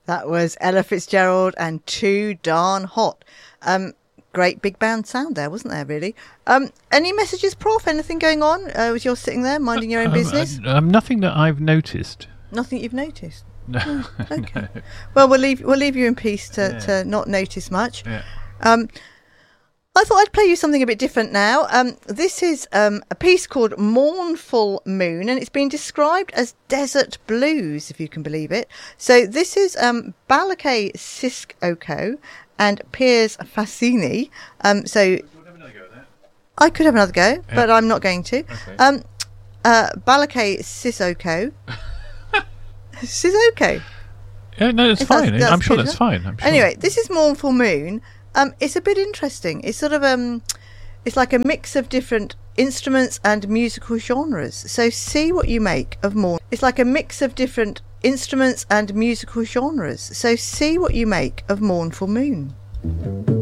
That was Ella Fitzgerald and Too Darn Hot. Great big band sound there, wasn't there, really? Any messages, Prof? Anything going on as you're sitting there minding your own business? Nothing that I've noticed. Nothing you've noticed? No. Oh, okay. No. Well, we'll leave you in peace to not notice much. Yeah. I thought I'd play you something a bit different now. This is a piece called Mournful Moon, and it's been described as desert blues, if you can believe it. So this is Balakay Sissoko and Piers Fassini. So I could have another go, but I'm not going to. Okay. Balakay Sissoko. Sissoko. Yeah, no, it's fine. I'm sure that's fine. I'm sure. Anyway, this is Mournful Moon. It's a bit interesting. It's sort of it's like a mix of different instruments and musical genres. So see what you make of It's like a mix of different instruments and musical genres. So see what you make of Mournful Moon.